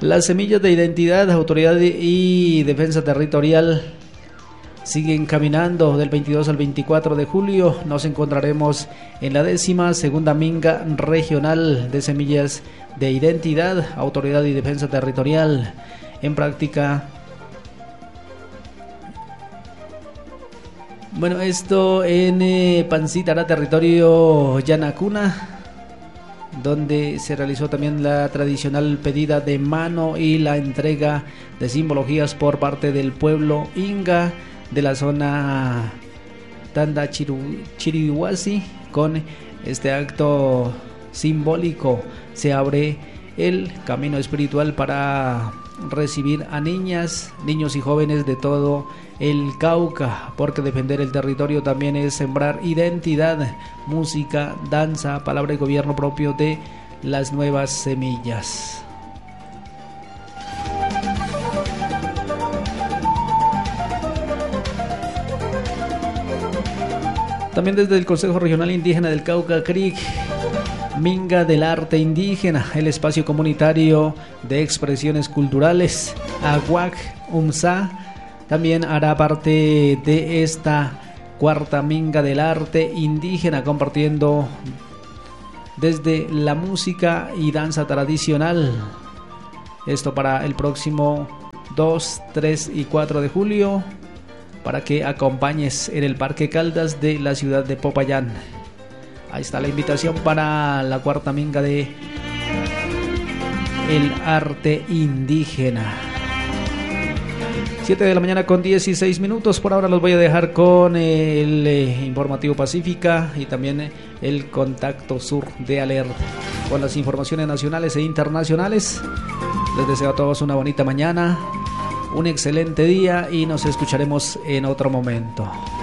Las semillas de identidad, autoridad y defensa territorial siguen caminando del 22 al 24 de julio. Nos encontraremos en la 12ª Minga Regional de Semillas de Identidad, Autoridad y Defensa Territorial. En práctica, bueno, esto en Pancítara, territorio Yanacuna, donde se realizó también la tradicional pedida de mano y la entrega de simbologías por parte del pueblo Inga de la zona Tanda Chirihuasi. Con este acto simbólico se abre el camino espiritual para recibir a niñas, niños y jóvenes de todo el Cauca, porque defender el territorio también es sembrar identidad, música, danza, palabra y gobierno propio de las nuevas semillas. También desde el Consejo Regional Indígena del Cauca, CRIC, Minga del Arte Indígena, el espacio comunitario de expresiones culturales, Aguac UMSA, también hará parte de esta cuarta Minga del Arte Indígena, compartiendo desde la música y danza tradicional. Esto para el próximo 2, 3 y 4 de julio, para que acompañes en el Parque Caldas de la ciudad de Popayán. Ahí está la invitación para la cuarta minga de el arte indígena. 7 de la mañana con 16 minutos. Por ahora los voy a dejar con el informativo Pacífica y también el contacto sur de Alert con las informaciones nacionales e internacionales. Les deseo a todos una bonita mañana, un excelente día y nos escucharemos en otro momento.